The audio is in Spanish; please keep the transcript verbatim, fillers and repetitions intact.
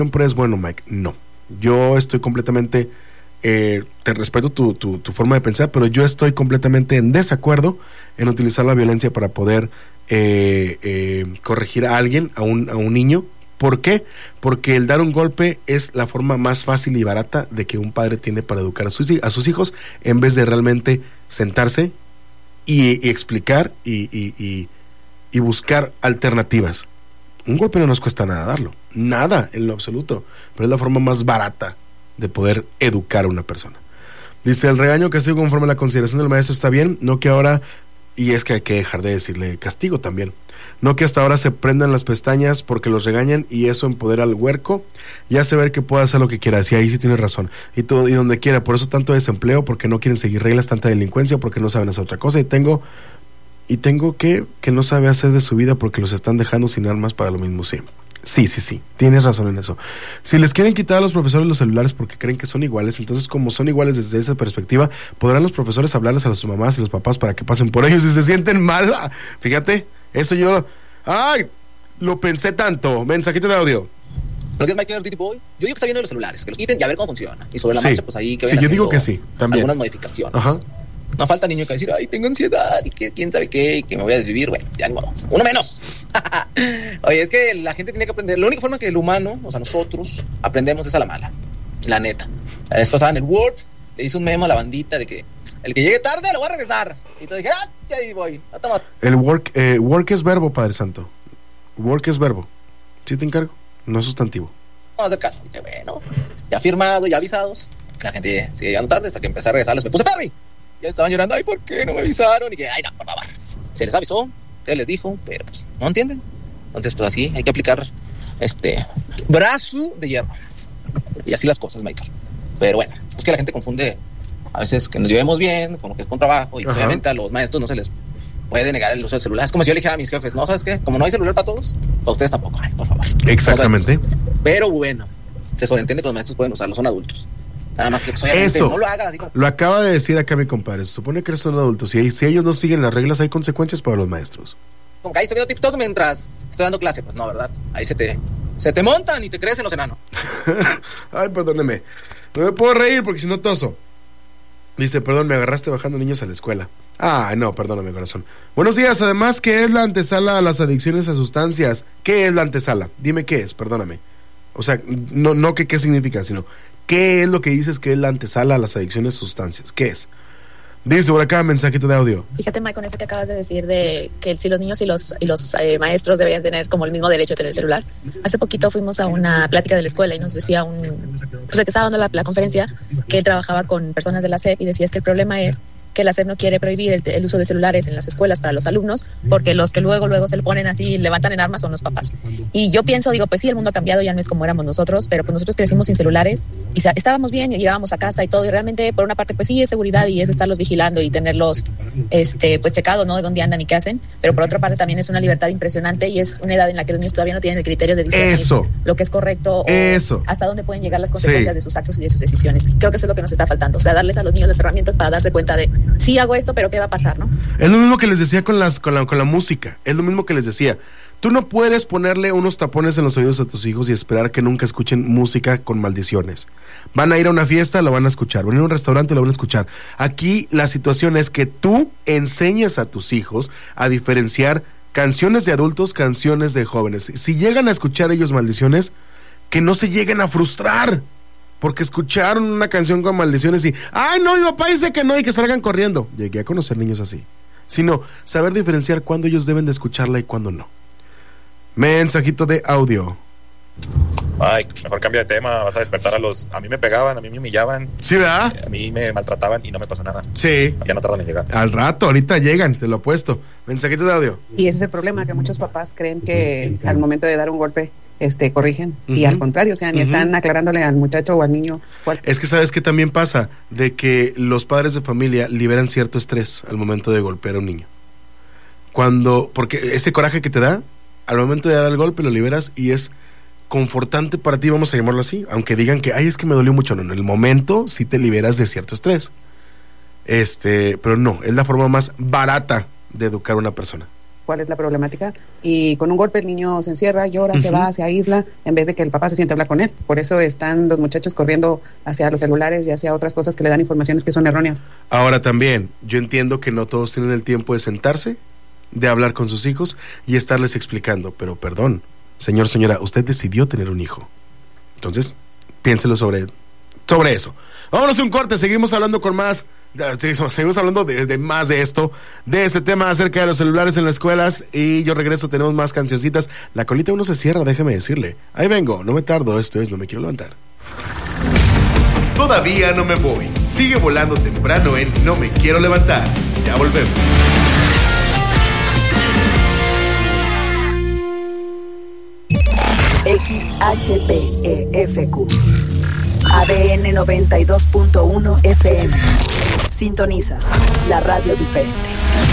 siempre es bueno, Mike. No, yo estoy completamente, eh, te respeto tu, tu, tu forma de pensar, pero yo estoy completamente en desacuerdo en utilizar la violencia para poder eh, eh, corregir a alguien, a un, a un niño. ¿Por qué? Porque el dar un golpe es la forma más fácil y barata de que un padre tiene para educar a sus, a sus hijos, en vez de realmente sentarse y, y explicar y, y, y, y buscar alternativas. Un golpe no nos cuesta nada darlo, nada en lo absoluto, pero es la forma más barata de poder educar a una persona. Dice, el regaño castigo conforme a la consideración del maestro está bien, no que ahora, y es que hay que dejar de decirle castigo también, no que hasta ahora se prendan las pestañas porque los regañan y eso empodera al huerco, ya se ver que puede hacer lo que quiera, y ahí sí tienes razón, y todo y donde quiera, por eso tanto desempleo, porque no quieren seguir reglas, tanta delincuencia, porque no saben hacer otra cosa, y tengo y tengo que que no sabe hacer de su vida porque los están dejando sin armas para lo mismo. Sí, sí, sí, sí, tienes razón en eso. Si les quieren quitar a los profesores los celulares porque creen que son iguales, entonces como son iguales desde esa perspectiva, podrán los profesores hablarles a sus mamás y los papás para que pasen por ellos si se sienten mal. Fíjate, eso yo, ay, lo pensé tanto. Mensajito de audio. Buenos días, Michael, Titi Boy. Yo digo que está bien de los celulares, que los quiten y a ver cómo funciona. Y sobre la sí. marcha, pues ahí que sí, yo digo que sí, también. Algunas modificaciones. Ajá. No falta niño que decir, ay, tengo ansiedad y que quién sabe qué, y que me voy a desvivir. Bueno, ya ni modo. Uno menos. Oye, es que la gente tiene que aprender. La única forma que el humano, o sea, nosotros, aprendemos es a la mala. La neta. La vez pasada en el Word, le hice un memo a la bandita de que el que llegue tarde lo voy a regresar. Y te dije, ah, ya ahí voy. A tomar. El work, eh, work es verbo, Padre Santo. Work es verbo. Sí te encargo, no es sustantivo. Vamos a hacer caso. Que bueno, ya firmado, ya avisados. La gente sigue llegando tarde hasta que empecé a regresarles. Me puse Perry. Ya estaban llorando, ay, ¿por qué no me avisaron? Y que, ay, no, por favor. Se les avisó, se les dijo, pero pues no entienden. Entonces, pues así, hay que aplicar este brazo de hierro. Y así las cosas, Michael. Pero bueno, es que la gente confunde a veces que nos llevemos bien, como que es con trabajo, y pues, obviamente a los maestros no se les puede negar el uso del celular. Es como si yo le dijera a mis jefes, no, ¿sabes qué? Como no hay celular para todos, para ustedes tampoco, ay, por favor. Exactamente. Pero bueno, se sobreentiende que los maestros pueden usarlo, son adultos. Nada más que pues, obviamente eso no lo hagas así como... Lo acaba de decir acá mi compadre. Se supone que son adultos y si ellos no siguen las reglas hay consecuencias para los maestros. Como que ahí estoy viendo TikTok mientras estoy dando clase. Pues no, ¿verdad? Ahí se te se te montan y te crecen los enanos. Ay, perdóneme. No me puedo reír porque si no toso. Dice, perdón, me agarraste bajando niños a la escuela. Ah, no, perdóname, corazón. Buenos días. Además, ¿qué es la antesala a las adicciones a sustancias? ¿Qué es la antesala? Dime qué es, perdóname. O sea, no, no que qué significa, sino ¿qué es lo que dices que es la antesala a las adicciones a sustancias? ¿Qué es? Dice por acá, mensajito de audio. Fíjate, Mike, con eso que acabas de decir de que si los niños y los, y los eh, maestros deberían tener como el mismo derecho a tener celular. Hace poquito fuimos a una plática de la escuela y nos decía un... Pues el que estaba dando la, la conferencia, que él trabajaba con personas de la S E P y decía es que el problema es que la S E P no quiere prohibir el, el uso de celulares en las escuelas para los alumnos, porque los que luego luego se le ponen así, levantan en armas son los papás. Y yo pienso, digo, pues sí, el mundo ha cambiado, ya no es como éramos nosotros, pero pues nosotros crecimos sin celulares y sa- estábamos bien, y llegábamos a casa y todo, y realmente por una parte pues sí es seguridad y es estarlos vigilando y tenerlos este pues checados, ¿no? De dónde andan y qué hacen, pero por otra parte también es una libertad impresionante y es una edad en la que los niños todavía no tienen el criterio de discernir Eso. lo que es correcto o Eso. hasta dónde pueden llegar las consecuencias Sí. de sus actos y de sus decisiones. Creo que eso es lo que nos está faltando, o sea, darles a los niños las herramientas para darse cuenta de sí hago esto, pero ¿qué va a pasar, no? Es lo mismo que les decía con las con la, con la música. Es lo mismo que les decía. Tú no puedes ponerle unos tapones en los oídos a tus hijos y esperar que nunca escuchen música con maldiciones. Van a ir a una fiesta, lo van a escuchar. Van a ir a un restaurante, lo van a escuchar. Aquí la situación es que tú enseñas a tus hijos a diferenciar canciones de adultos, canciones de jóvenes. Si llegan a escuchar ellos maldiciones, que no se lleguen a frustrar. Porque escucharon una canción con maldiciones y ¡ay, no, mi papá dice que no! Y que salgan corriendo. Llegué a conocer niños así. Sino saber diferenciar cuándo ellos deben de escucharla y cuándo no. Mensajito de audio. Ay, mejor cambia de tema. Vas a despertar a los... A mí me pegaban, a mí me humillaban. ¿Sí, verdad? A mí me maltrataban y no me pasó nada. Sí. Ya no tardan en llegar. Al rato, ahorita llegan, te lo apuesto. Mensajito de audio. Y ese es el problema, que muchos papás creen que al momento de dar un golpe este corrigen, uh-huh. Y al contrario, o sea, ni uh-huh. están aclarándole al muchacho o al niño cuál. Es que sabes que también pasa de que los padres de familia liberan cierto estrés al momento de golpear a un niño. Cuando, porque ese coraje que te da, al momento de dar el golpe lo liberas y es confortante para ti, vamos a llamarlo así, aunque digan que, ay, es que me dolió mucho, no, en el momento sí te liberas de cierto estrés. Este, pero no, es la forma más barata de educar a una persona. cuál es la problemática, y con un golpe el niño se encierra, llora, uh-huh. se va, se aísla, en vez de que el papá se siente a hablar con él. Por eso están los muchachos corriendo hacia los celulares y hacia otras cosas que le dan informaciones que son erróneas. Ahora también, yo entiendo que no todos tienen el tiempo de sentarse, de hablar con sus hijos y estarles explicando, pero perdón, señor, señora, usted decidió tener un hijo. Entonces, piénselo sobre, sobre eso. Vámonos a un corte, seguimos hablando con más, seguimos hablando de, de más de esto, de este tema acerca de los celulares en las escuelas, y yo regreso, tenemos más cancioncitas. La colita uno se cierra, déjeme decirle. Ahí vengo, no me tardo, esto es No Me Quiero Levantar. Todavía no me voy. Sigue volando temprano en No Me Quiero Levantar. Ya volvemos. X H P E F Q A D N noventa y dos punto uno F M. Sintonizas la radio diferente.